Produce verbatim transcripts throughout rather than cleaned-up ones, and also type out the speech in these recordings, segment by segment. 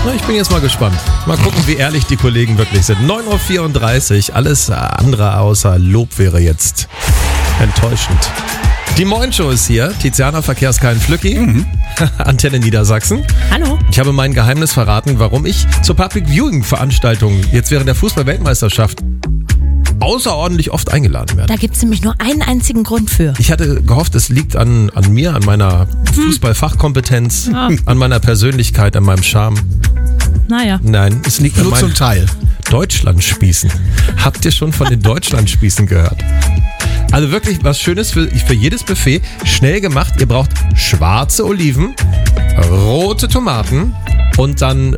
Na, ich bin jetzt mal gespannt. Mal gucken, wie ehrlich die Kollegen wirklich sind. neun Uhr vierunddreißig, alles andere außer Lob wäre jetzt enttäuschend. Die Moin-Show ist hier. Tiziana Verkehrskein Flücki, mhm. Antenne Niedersachsen. Hallo. Ich habe mein Geheimnis verraten, warum ich zur Public Viewing Veranstaltung jetzt während der Fußball-Weltmeisterschaft außerordentlich oft eingeladen werde. Da gibt es nämlich nur einen einzigen Grund für. Ich hatte gehofft, es liegt an, an mir, an meiner Fußballfachkompetenz, Ja. an meiner Persönlichkeit, an meinem Charme. Naja. Nein, es liegt Nur an meinen zum Teil. Deutschlandspießen. Habt ihr schon von den Deutschlandspießen gehört? Also wirklich was Schönes für, für jedes Buffet. Schnell gemacht. Ihr braucht schwarze Oliven, rote Tomaten und dann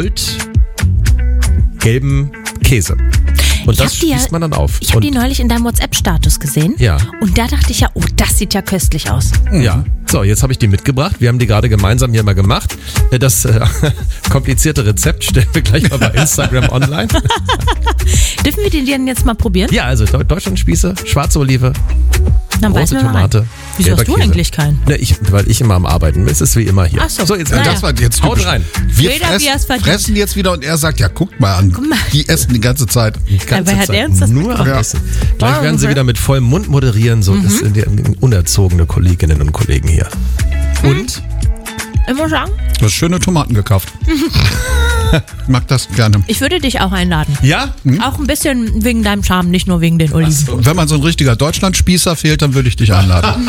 goldgelben Käse. Und Ich das hab die ja- spießt man dann auf. Ich habe Und- die neulich in deinem WhatsApp-Status gesehen. Ja. Und da dachte ich ja, oh, das sieht ja köstlich aus. Ja, so, jetzt habe ich die mitgebracht. Wir haben die gerade gemeinsam hier mal gemacht. Das äh, komplizierte Rezept stellen wir gleich mal bei Instagram online. Dürfen wir die denn jetzt mal probieren? Ja, also Deu- Deutschlandspieße, schwarze Olive, Dann beißen rote wir mal rein. Tomate. Wieso gelber hast du Käse. eigentlich keinen? Ne, ich, weil ich immer am Arbeiten bin. Es ist wie immer hier. Ach so. so jetzt Ja, Das war jetzt Haut typisch. rein. Wir Jeder, fress, wie er's verdient. fressen jetzt wieder und er sagt, ja, guckt mal an. Guck mal. Die essen die ganze Zeit. Die ganze Dabei hat Zeit er uns das nur am mitgebracht. Essen. Gleich werden sie okay. wieder mit vollem Mund moderieren. So, das sind die unerzogene Kolleginnen und Kollegen hier. Und? Ich muss sagen, Du hast schöne Tomaten gekauft. Ich mag das gerne. ich würde dich auch einladen. Ja? Auch ein bisschen wegen deinem Charme, nicht nur wegen den Oliven. Wenn man so ein richtiger Deutschlandspießer fehlt, dann würde ich dich einladen.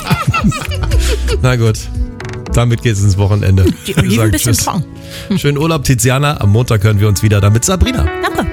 Na gut. Damit geht's ins Wochenende. Die Wir Oliven sagen ein bisschen tschüss. trocken. Schönen Urlaub, Tiziana. Am Montag hören wir uns wieder, damit Sabrina. Danke.